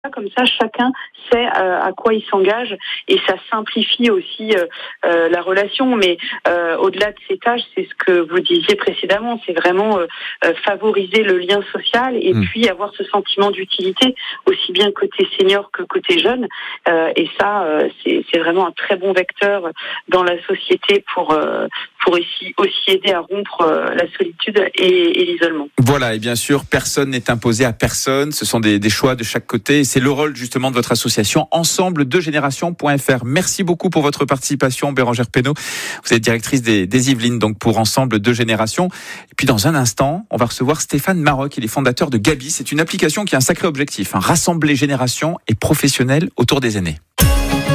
Comme ça, chacun sait à quoi il s'engage et ça simplifie aussi la relation. Mais au-delà de ces tâches, c'est ce que vous disiez précédemment, c'est vraiment favoriser le lien social et puis avoir ce sentiment d'utilité, aussi bien côté senior que côté jeune. Et ça, c'est vraiment un très bon vecteur dans la société pour aussi aider à rompre la solitude et l'isolement. Voilà, et bien sûr, personne n'est imposé à personne. Ce sont des choix de chaque côté. C'est le rôle justement de votre association Ensemble2Générations.fr. Merci beaucoup pour votre participation, Bérangère Pénaud. Vous êtes directrice des Yvelines, donc pour Ensemble 2 Générations. Et puis dans un instant, on va recevoir Stéphane Maroc, il est fondateur de Gabi. C'est une application qui a un sacré objectif, rassembler générations et professionnels autour des aînés.